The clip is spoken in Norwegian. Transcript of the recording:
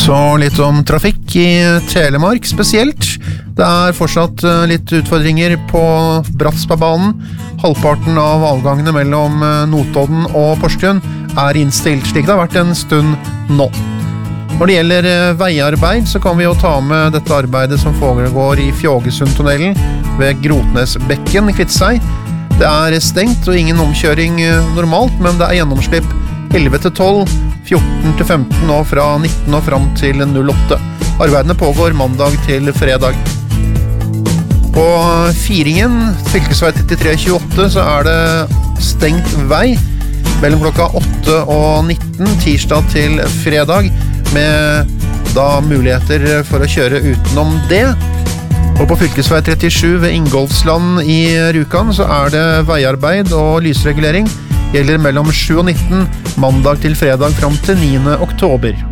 Så litt om trafikk i Telemark spesielt. Det fortsatt litt utfordringer på Bratsbergbanen. Halvparten av avgangene mellom Notodden og Porsgrunn innstilt, slik det har vært en stund nå. Når det gjelder veiarbeid, så kan vi jo ta med dette arbeidet som foregår i Fjågesundtunnelen ved Grotnesbekken i Kviteseid. Det stengt og ingen omkjøring normalt, men det gjennomslipp 11-12, 14-15 og fra 19 og fram til 08. Arbeidene pågår mandag til fredag. På Firingen, fylkesvei 3328, så det stengt vei mellom klokka 8 og 19, tirsdag til fredag, med da muligheter for å kjøre utenom det. Og på fylkesvei 37 ved Ingolfsland i Rjukan så det veiarbeid og lysregulering. Gjelder mellom 7 og 19, mandag til fredag fram til 9. oktober.